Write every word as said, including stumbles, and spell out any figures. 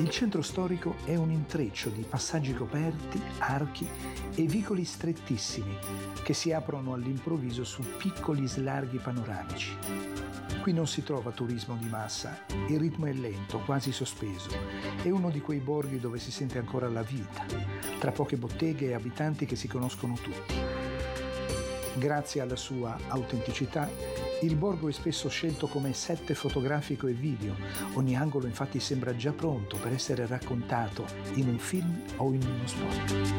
Il centro storico è un intreccio di passaggi coperti, archi e vicoli strettissimi che si aprono all'improvviso su piccoli slarghi panoramici. Qui non si trova turismo di massa, il ritmo è lento, quasi sospeso. È uno di quei borghi dove si sente ancora la vita, tra poche botteghe e abitanti che si conoscono tutti. Grazie alla sua autenticità, il borgo è spesso scelto come set fotografico e video. Ogni angolo infatti sembra già pronto per essere raccontato in un film o in uno spot.